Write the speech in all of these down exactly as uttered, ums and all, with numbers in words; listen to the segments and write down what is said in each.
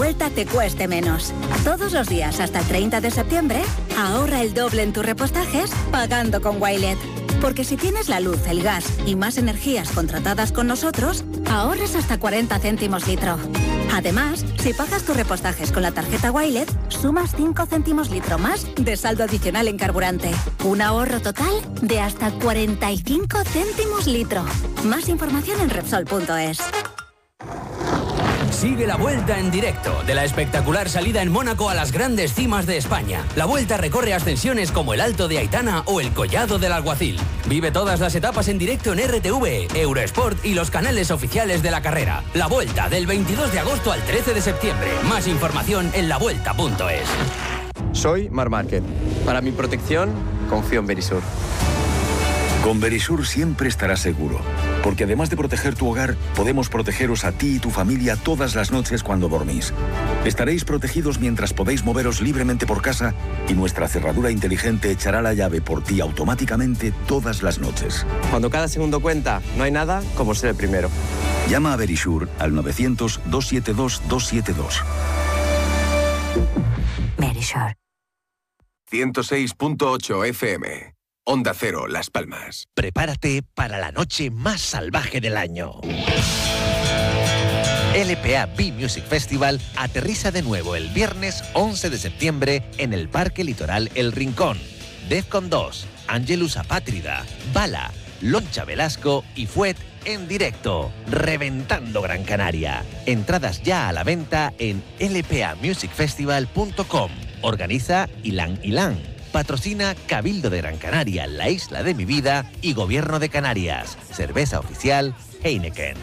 vuelta te cueste menos. Todos los días hasta el treinta de septiembre, ahorra el doble en tus repostajes pagando con Wilet. Porque si tienes la luz, el gas y más energías contratadas con nosotros, ahorras hasta cuarenta céntimos litro. Además, si pagas tus repostajes con la tarjeta Wilet, sumas cinco céntimos litro más de saldo adicional en carburante. Un ahorro total de hasta cuarenta y cinco céntimos litro. Más información en Repsol punto es. Sigue la Vuelta en directo de la espectacular salida en Mónaco a las grandes cimas de España. La Vuelta recorre ascensiones como el Alto de Aitana o el Collado del Alguacil. Vive todas las etapas en directo en R T V, Eurosport y los canales oficiales de la carrera. La Vuelta del veintidós de agosto al trece de septiembre. Más información en la vuelta punto es. Soy Marc Márquez. Para mi protección, confío en Verisur. Con Verisur siempre estarás seguro, porque además de proteger tu hogar, podemos protegeros a ti y tu familia todas las noches cuando dormís. Estaréis protegidos mientras podéis moveros libremente por casa y nuestra cerradura inteligente echará la llave por ti automáticamente todas las noches. Cuando cada segundo cuenta, no hay nada como ser el primero. Llama a Verisur al novecientos, doscientos setenta y dos, doscientos setenta y dos. Verisur. ciento seis punto ocho F M. Onda Cero, Las Palmas. Prepárate para la noche más salvaje del año. L P A B-Music Festival aterriza de nuevo el viernes once de septiembre en el Parque Litoral El Rincón. Defcon dos, Angelus Apátrida, Bala, Loncha Velasco y Fuet en directo, reventando Gran Canaria. Entradas ya a la venta en l p a music festival punto com. Organiza Ilan Ilan. Patrocina Cabildo de Gran Canaria, La Isla de mi Vida y Gobierno de Canarias. Cerveza oficial Heineken.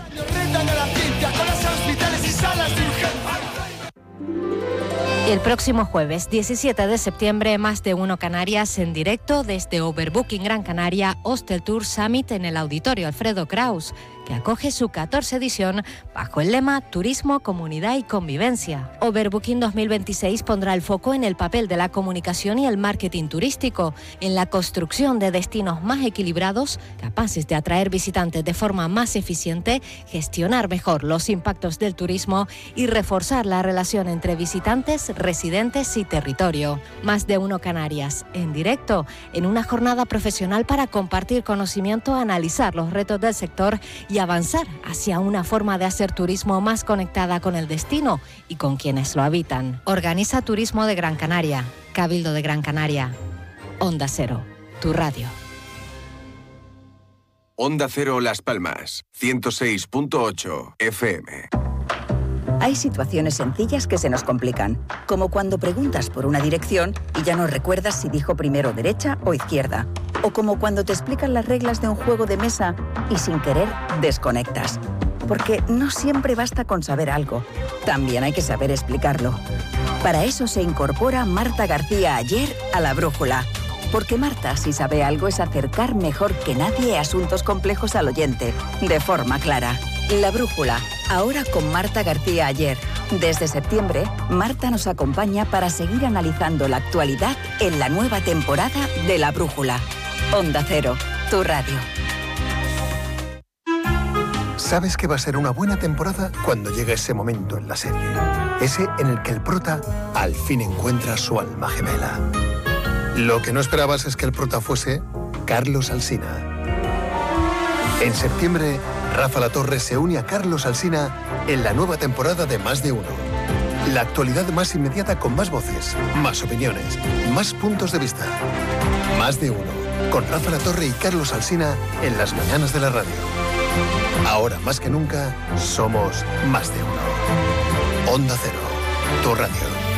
El próximo jueves diecisiete de septiembre, Más de Uno Canarias en directo desde Overbooking Gran Canaria Hostel Tour Summit en el Auditorio Alfredo Kraus, que acoge su catorce edición bajo el lema Turismo, Comunidad y Convivencia. Overbooking dos mil veintiséis pondrá el foco en el papel de la comunicación y el marketing turístico, en la construcción de destinos más equilibrados, capaces de atraer visitantes de forma más eficiente, gestionar mejor los impactos del turismo y reforzar la relación entre visitantes, residentes y territorio. Más de Uno Canarias, en directo, en una jornada profesional para compartir conocimiento, analizar los retos del sector y avanzar hacia una forma de hacer turismo más conectada con el destino y con quienes lo habitan. Organiza Turismo de Gran Canaria, Cabildo de Gran Canaria. Onda Cero, tu radio. Onda Cero Las Palmas, ciento seis punto ocho F M. Hay situaciones sencillas que se nos complican, como cuando preguntas por una dirección y ya no recuerdas si dijo primero derecha o izquierda, o como cuando te explican las reglas de un juego de mesa y sin querer desconectas. Porque no siempre basta con saber algo, también hay que saber explicarlo. Para eso se incorpora Marta García Ayer a La Brújula. Porque Marta, si sabe algo, es acercar mejor que nadie asuntos complejos al oyente, de forma clara. La Brújula, ahora con Marta García Ayer. Desde septiembre, Marta nos acompaña para seguir analizando la actualidad en la nueva temporada de La Brújula. Onda Cero, tu radio. Sabes que va a ser una buena temporada cuando llegue ese momento en la serie. Ese en el que el prota al fin encuentra su alma gemela. Lo que no esperabas es que el prota fuese Carlos Alsina. En septiembre, Rafa Latorre se une a Carlos Alsina en la nueva temporada de Más de Uno. La actualidad más inmediata con más voces, más opiniones, más puntos de vista. Más de Uno, con Rafa Latorre y Carlos Alsina en las mañanas de la radio. Ahora más que nunca, somos Más de Uno. Onda Cero, tu radio.